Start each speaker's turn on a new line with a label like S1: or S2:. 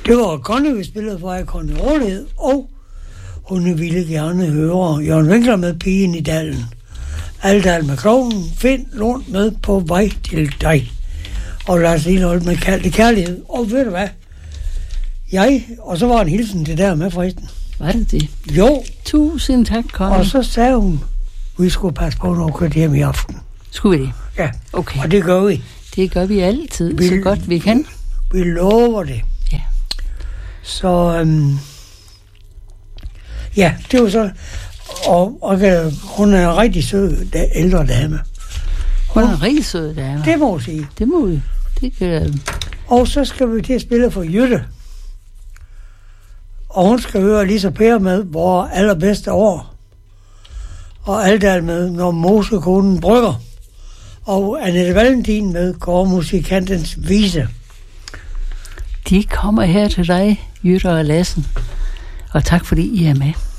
S1: Det var Conny, vi spillede for Conny Rådighed, og hun ville gerne høre Jørgen Winkler med Pigen i Dalen. Aldal med Klovnen, Find Lund med På vej til dig. Og Lars Lilleholt med Kald kærlighed. Og ved du hvad? Og så var en hilsen til der med forresten.
S2: Var det det?
S1: Jo.
S2: Tusind tak, Conny.
S1: Og så sagde hun, vi skulle passe på, når vi kørte hjem i aften.
S2: Skulle vi det?
S1: Ja,
S2: okay.
S1: Og det gør vi.
S2: Det gør vi altid, så godt vi kan.
S1: Vi lover det.
S2: Ja.
S1: Så, ja, det var så... Og hun er en rigtig sød ældre dame.
S2: Hun er en rigtig sød dame.
S1: Det må jeg sige.
S2: Det må vi. Det kan...
S1: Og så skal vi til at spille for Jytte. Og hun skal høre Lisa Per med Vores allerbedste år. Og Aldal med Når mosekonen brygger. Og Annette Valentin med Kåremusikantens vise.
S2: De kommer her til dig, Jytte og Lassen. Og tak fordi I er med.